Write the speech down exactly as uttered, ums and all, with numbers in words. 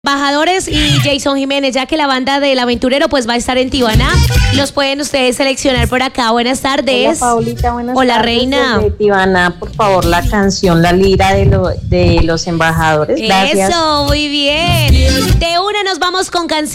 Embajadores y Jason Jiménez, ya que la banda del Aventurero pues va a estar en Tibaná, los pueden ustedes seleccionar por acá. Buenas tardes. Hola Paulita, buenas Hola, tardes. reina. Desde Tibaná, por favor, la canción La Lira de, lo, de los Embajadores. Gracias. Eso, muy bien. De una nos vamos con canción.